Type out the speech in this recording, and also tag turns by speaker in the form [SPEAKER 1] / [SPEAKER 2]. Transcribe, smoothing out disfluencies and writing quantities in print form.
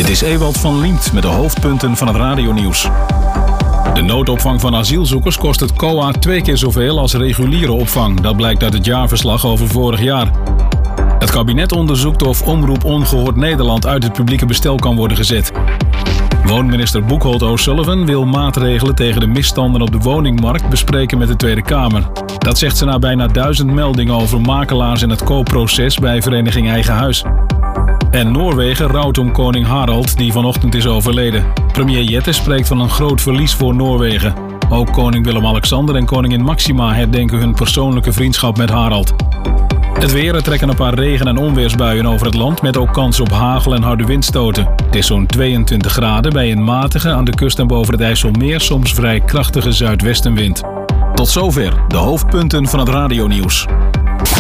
[SPEAKER 1] Dit is Ewald van Liemt met de hoofdpunten van het radionieuws. De noodopvang van asielzoekers kost het COA 2 keer zoveel als reguliere opvang. Dat blijkt uit het jaarverslag over vorig jaar. Het kabinet onderzoekt of Omroep Ongehoord Nederland uit het publieke bestel kan worden gezet. Woonminister Boekholt O'Sullivan wil maatregelen tegen de misstanden op de woningmarkt bespreken met de Tweede Kamer. Dat zegt ze na bijna 1000 meldingen over makelaars in het koopproces bij Vereniging Eigen Huis. En Noorwegen rouwt om koning Harald, die vanochtend is overleden. Premier Jette spreekt van een groot verlies voor Noorwegen. Ook koning Willem-Alexander en koningin Maxima herdenken hun persoonlijke vriendschap met Harald. Het weer, er trekken een paar regen- en onweersbuien over het land met ook kans op hagel en harde windstoten. Het is zo'n 22 graden bij een matige, aan de kust en boven het IJsselmeer soms vrij krachtige zuidwestenwind. Tot zover de hoofdpunten van het radionieuws.